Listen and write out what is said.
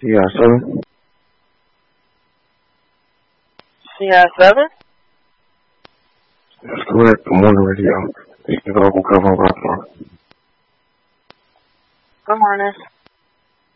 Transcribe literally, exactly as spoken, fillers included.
C I seven? C I seven? That's correct. Good morning, radio. This is Uncle Kevin Rockmore. Good morning.